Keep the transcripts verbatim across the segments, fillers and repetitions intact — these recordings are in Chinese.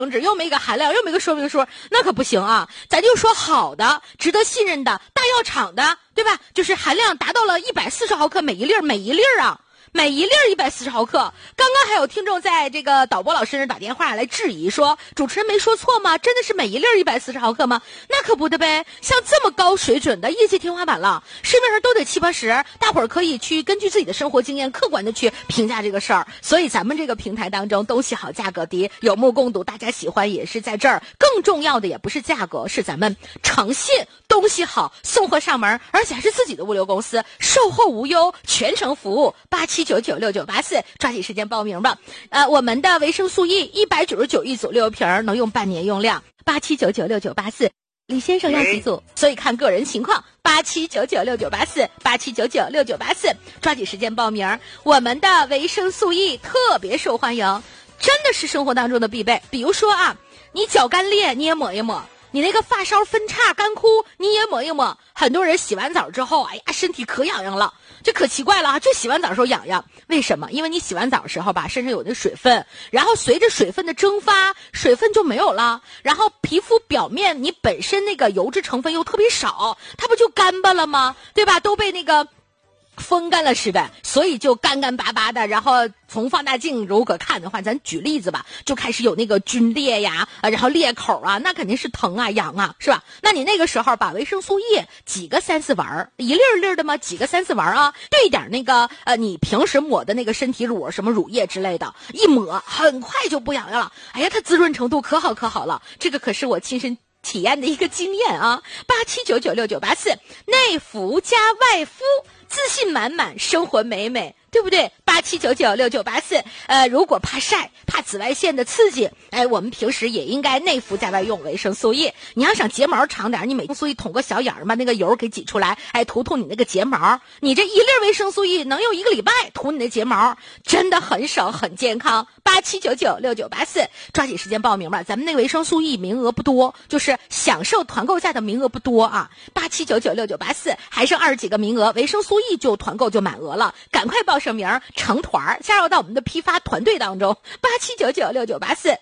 质，又没个含量，又没个说明书，那可不行啊！咱就说好的、值得信任的大药厂的，对吧？就是含量达到了一百四十毫克每一粒儿，每一粒儿啊。每一粒一百四十毫克，刚刚还有听众在这个导播老师那打电话来质疑说，主持人没说错吗？真的是每一粒一百四十毫克吗？那可不的呗，像这么高水准的业界天花板了，市面上都得七八十，大伙儿可以去根据自己的生活经验客观的去评价这个事儿。所以咱们这个平台当中，东西好价格低，有目共睹，大家喜欢也是在这儿。更重要的也不是价格，是咱们诚信，东西好，送货上门，而且还是自己的物流公司，售后无忧，全程服务。八七九九六九八四，抓紧时间报名吧。呃，我们的维生素 E 一百九十九一组六瓶，能用半年用量。八七九九六九八四，李先生要几组？所以看个人情况。八七九九六九八四，八七九九六九八四，抓紧时间报名。我们的维生素 E 特别受欢迎，真的是生活当中的必备。比如说啊，你脚干裂，你也抹一抹。你那个发梢分叉干枯，你也抹一抹。很多人洗完澡之后，哎呀，身体可痒痒了，这可奇怪了啊！就洗完澡的时候痒痒，为什么？因为你洗完澡的时候吧，身上有那水分，然后随着水分的蒸发，水分就没有了，然后皮肤表面你本身那个油脂成分又特别少，它不就干巴了吗？对吧？都被那个风干了似的，所以就干干巴巴的。然后从放大镜如果看的话，咱举例子吧，就开始有那个皲裂呀，然后裂口啊，那肯定是疼啊痒啊，是吧？那你那个时候把维生素 E 挤个三四丸，一粒粒的嘛，挤个三四丸啊，兑点那个呃你平时抹的那个身体乳，什么乳液之类的，一抹很快就不痒痒了。哎呀，它滋润程度可好可好了，这个可是我亲身体验的一个经验啊。八七九九六九八四，内服加外敷，自信满满，生活美美，对不对？八七九九六九八四，呃，如果怕晒、怕紫外线的刺激，哎，我们平时也应该内服加外用维生素 E。你要想睫毛长点，你维生素 E捅个小眼儿，把那个油给挤出来，哎，涂涂你那个睫毛。你这一粒维生素 E 能用一个礼拜涂你的睫毛，真的很省很健康。八七九九六九八四，抓紧时间报名吧。咱们那个维生素 E 名额不多，就是享受团购价的名额不多啊。八七九九六九八四，还剩二十几个名额，维生素 E 就团购就满额了，赶快报上名，成团加入到我们的批发团队当中。八七九九六九八四，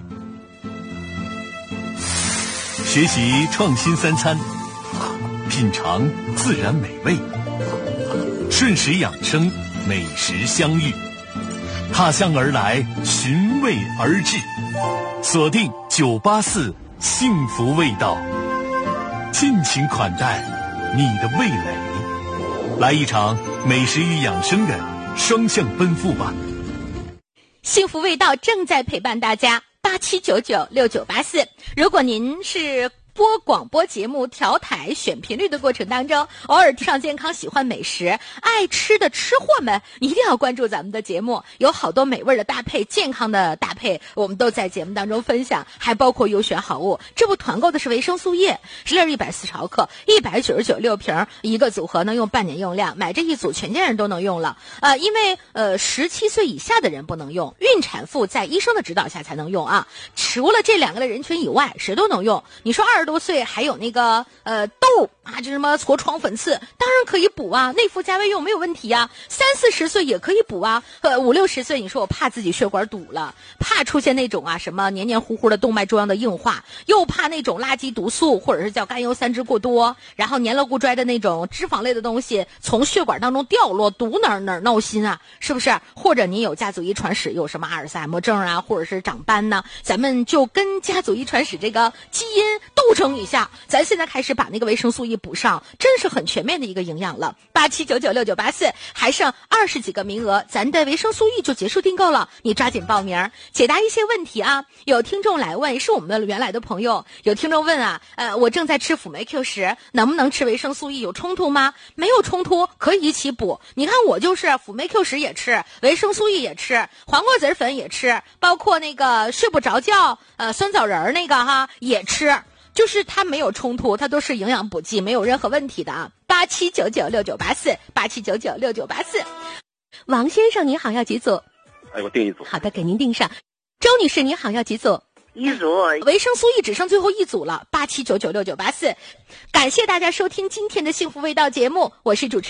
学习创新三餐，品尝自然美味，顺时养生，美食相遇，踏香而来，寻味而至，锁定九八四幸福味道，尽情款待你的味蕾，来一场美食与养生的双向奔赴吧。 幸福味道正在陪伴大家。八七九九六九八四，如果您是播广播节目调台选频率的过程当中，偶尔提倡健康，喜欢美食，爱吃的吃货们一定要关注咱们的节目，有好多美味的搭配，健康的搭配我们都在节目当中分享，还包括优选好物。这不团购的是维生素 E 十粒一百四十毫克，一百九十九六瓶，一个组合能用半年用量，买这一组全家人都能用了。呃，因为呃十七岁以下的人不能用，孕产妇在医生的指导下才能用啊。除了这两个的人群以外，谁都能用。你说二十多岁还有那个呃痘啊，这什么痤疮粉刺，当然可以补啊，内服加外用没有问题啊。三四十岁也可以补啊，呃五六十岁你说我怕自己血管堵了，怕出现那种啊什么黏黏糊糊的动脉粥样的硬化，又怕那种垃圾毒素或者是叫甘油三酯过多，然后黏了固拽的那种脂肪类的东西从血管当中掉落，堵哪儿哪儿闹心啊，是不是？或者你有家族遗传史，有什么阿尔茨海默症啊，或者是长斑呢，咱们就跟家族遗传史这个基因斗争一下，咱现在开始把那个维生素 E 补上，真是很全面的一个营养了。八七九九六九八四，还剩二十几个名额，咱的维生素 E 就结束订购了，你抓紧报名。解答一些问题啊，有听众来问，是我们的原来的朋友，有听众问啊，呃，我正在吃辅酶 Q 十，能不能吃维生素 E， 有冲突吗？没有冲突，可以一起补。你看我就是辅酶 Q 十也吃，维生素 E 也吃，黄瓜籽粉也吃，包括那个睡不着觉呃酸枣仁那个哈也吃，就是它没有冲突，它都是营养补剂，没有任何问题的啊。八七九九六九八四，八七九九六九八四。王先生你好，要几组？ 哎，我订一组。 好的，给您订上。周女士你好，要几组？ 一组。 维生素 E 只剩最后一组了，八七九九六九八四。感谢大家收听今天的幸福味道节目，我是主持人